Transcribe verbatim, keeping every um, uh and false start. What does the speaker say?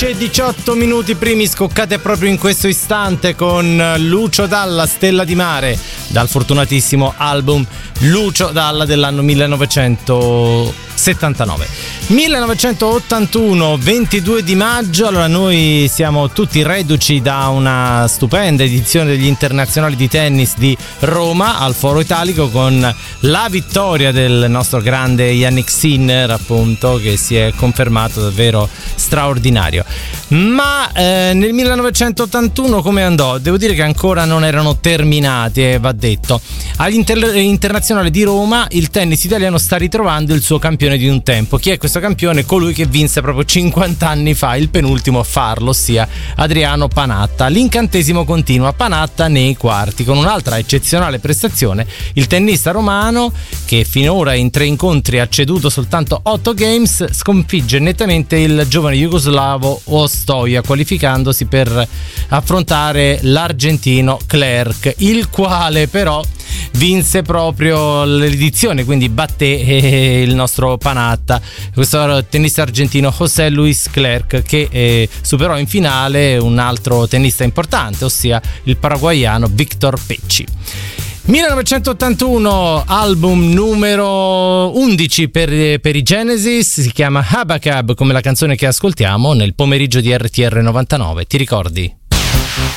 undici e diciotto minuti primi, scoccate proprio in questo istante con Lucio Dalla, Stella di Mare, dal fortunatissimo album Lucio Dalla dell'anno millenovecentosettantanove. millenovecentottantuno, ventidue di maggio. Allora, noi siamo tutti reduci da una stupenda edizione degli internazionali di tennis di Roma al Foro Italico, con la vittoria del nostro grande Jannik Sinner, appunto, che si è confermato davvero straordinario. Ma eh, nel millenovecentottantuno come andò? Devo dire che ancora non erano terminati, eh, va detto. Agli inter- internazionali di Roma il tennis italiano sta ritrovando il suo campione di un tempo. Chi è questo campione? Colui che vinse proprio cinquanta anni fa, il penultimo a farlo, ossia Adriano Panatta. L'incantesimo continua, Panatta nei quarti, con un'altra eccezionale prestazione. Il tennista romano, che finora in tre incontri ha ceduto soltanto otto games, sconfigge nettamente il giovane jugoslavo Ostoja, qualificandosi per affrontare l'argentino Clerc, il quale però vinse proprio l'edizione, quindi batté il nostro Panatta, questo tennista argentino José Luis Clerc, che eh, superò in finale un altro tennista importante, ossia il paraguaiano Victor Pecci. millenovecentottantuno, album numero undici per, per i Genesis, si chiama Habakab, come la canzone che ascoltiamo nel pomeriggio di R T R novantanove. Ti ricordi?